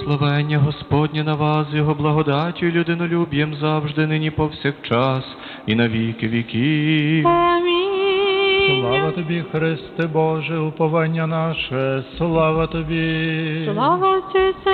Благословення Господнє на вас, Його благодаттю і людинолюб'єм завжди, нині повсякчас, і на віки віків. Амінь. Слава тобі, Христе Боже, уповання наше, слава тобі. Слава Отцю і